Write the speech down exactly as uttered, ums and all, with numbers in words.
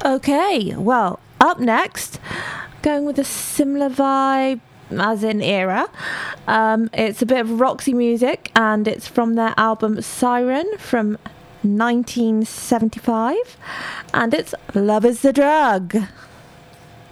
Okay, well, up next, going with a similar vibe, as in era. Um, it's a bit of Roxy music, and it's from their album Siren from nineteen seventy-five, and it's Love is the Drug.